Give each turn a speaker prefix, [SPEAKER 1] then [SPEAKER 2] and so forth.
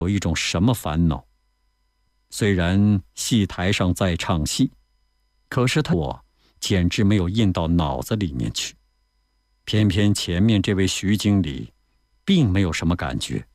[SPEAKER 1] 有一种什么烦恼？虽然戏台上在唱戏，可是我简直没有印到脑子里面去。偏偏前面这位徐经理并没有什么感觉，